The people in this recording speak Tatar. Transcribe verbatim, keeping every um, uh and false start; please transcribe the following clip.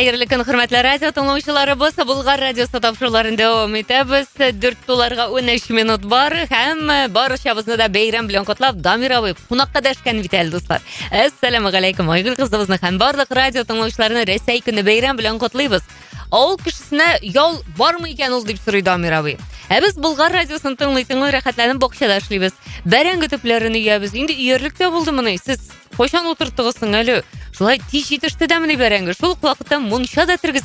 Хәерле көн, хөрмәтле радио тыңлаучыларыбыз. Булгар радиосы тапшыруларын дәвам итәбез. Дүрт туларга ун өч минут бар һәм барышабызны да бәйрәм белән котлап, Дамир абый кунакка дәшкән бит әле, дуслар. Ассаламу алейкум, айгөл кызыбызны һәм барлык радио тыңлаучыларны Рәсәй көне бәйрәм белән котлыйбыз. Авыл кешесенә ял бармы икән ул дип сорый Дамир абый. Ә без Булгар радиосын тыңлый-тыңлый рәхәтләнеп бакчада эшлибез. Бәрәңге төпләрен өябез. Инде өерлек тә булдымыни. Сез кайчан утырттыгыз соң әле? Шулай тиз җитеште дәмени бәрәңге. Шул ук вакытта мунча да тергез